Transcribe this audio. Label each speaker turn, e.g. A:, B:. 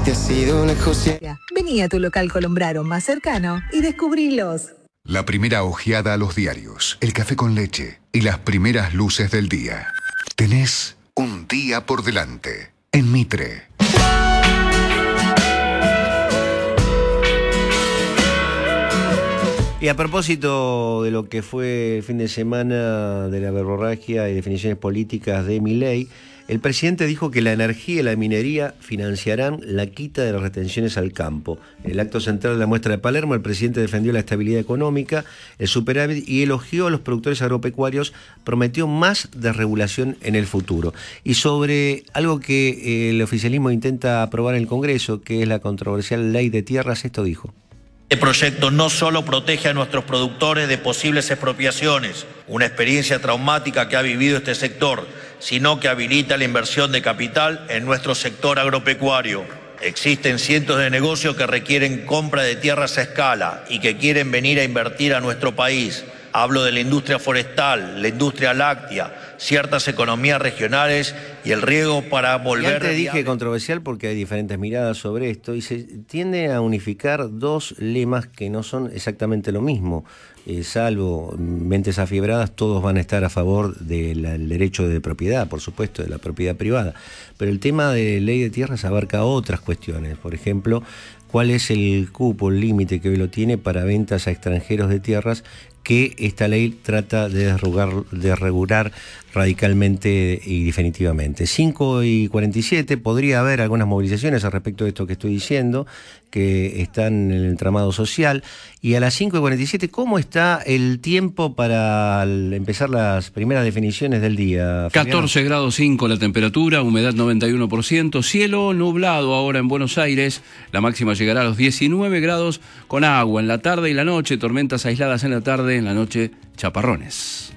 A: Te has ido lejos y...
B: Vení a tu local Colombraro más cercano y descubrilos.
C: La primera ojeada a los diarios, el café con leche y las primeras luces del día. Tenés un día por delante en Mitre.
D: Y a propósito de lo que fue el fin de semana de la verborragia y definiciones políticas de Milei, el presidente dijo que la energía y la minería financiarán la quita de las retenciones al campo. En el acto central de la muestra de Palermo, el presidente defendió la estabilidad económica, el superávit y elogió a los productores agropecuarios, prometió más desregulación en el futuro. Y sobre algo que el oficialismo intenta aprobar en el Congreso, que es la controversial ley de tierras, esto dijo.
E: Este proyecto no solo protege a nuestros productores de posibles expropiaciones, una experiencia traumática que ha vivido este sector, sino que habilita la inversión de capital en nuestro sector agropecuario. Existen cientos de negocios que requieren compra de tierras a escala y que quieren venir a invertir a nuestro país. Hablo de la industria forestal, la industria láctea, ciertas economías regionales y el riego para volver...
D: Y antes dije controversial porque hay diferentes miradas sobre esto y se tiende a unificar dos lemas que no son exactamente lo mismo. Salvo mentes afiebradas, todos van a estar a favor del derecho de propiedad, por supuesto, de la propiedad privada. Pero el tema de ley de tierras abarca otras cuestiones. Por ejemplo, ¿cuál es el cupo, el límite que hoy lo tiene para ventas a extranjeros de tierras que esta ley trata de regular radicalmente y definitivamente? 5:47, podría haber algunas movilizaciones al respecto de esto que estoy diciendo, que están en el entramado social. Y a las 5:47, ¿cómo está el tiempo para empezar las primeras definiciones del día, Fabián?
F: 14 grados 5 la temperatura, humedad 91%, cielo nublado ahora en Buenos Aires, la máxima llegará a los 19 grados con agua en la tarde y la noche, tormentas aisladas en la tarde, en la noche chaparrones.